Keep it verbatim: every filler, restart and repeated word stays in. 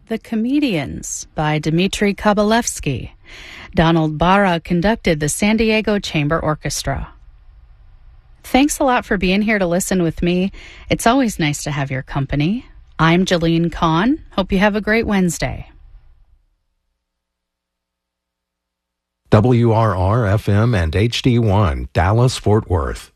The Comedians by Dmitry Kabalevsky. Donald Barra conducted the San Diego Chamber Orchestra. Thanks a lot for being here to listen with me. It's always nice to have your company. I'm Jalene Kahn. Hope you have a great Wednesday. W R R F M and H D one, Dallas, Fort Worth.